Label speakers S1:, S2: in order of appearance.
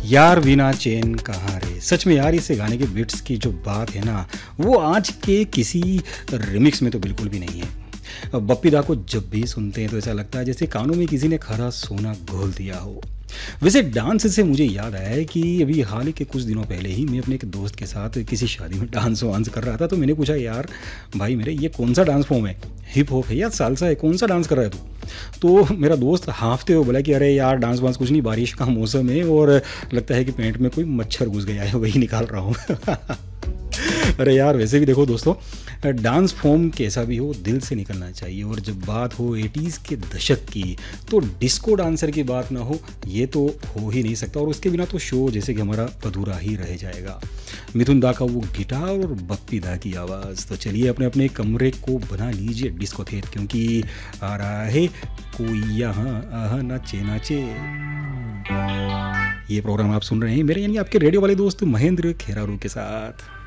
S1: यार बिना चैन कहाँ रे। सच में यार, इस गाने के बिट्स की जो बात है ना, वो आज के किसी रिमिक्स में तो बिल्कुल भी नहीं है। बप्पी दा को जब भी सुनते हैं तो ऐसा लगता है जैसे कानों में किसी ने खरा सोना घोल दिया हो। वैसे डांस से मुझे याद आया है कि अभी हाल ही के कुछ दिनों पहले ही मैं अपने एक दोस्त के साथ किसी शादी में डांस वांस कर रहा था। तो मैंने पूछा, यार भाई मेरे, ये कौन सा डांस फॉर्म है? हिप हॉप है या सालसा है? कौन सा डांस कर रहा है तू? तो मेरा दोस्त हाँफते हुए बोला कि अरे यार, डांस वांस कुछ नहीं, बारिश का मौसम है और लगता है कि पेंट में कोई मच्छर घुस गया है, वही निकाल रहा हूँ। अरे यार, वैसे भी देखो दोस्तों, डांस फॉर्म कैसा भी हो दिल से निकलना चाहिए। और जब बात हो 80s के दशक की, तो डिस्को डांसर की बात ना हो ये तो हो ही नहीं सकता। और उसके बिना तो शो जैसे कि हमारा अधूरा ही रह जाएगा। मिथुन दा का वो गिटार और बप्पी दा की आवाज़। तो चलिए अपने अपने कमरे को बना लीजिए डिस्को थेट, क्योंकि आ रहा है कोई यहाँ आहा नाचे नाचे। ये प्रोग्राम आप सुन रहे हैं मेरे यानी आपके रेडियो वाले दोस्त महेंद्र खेरारू के साथ।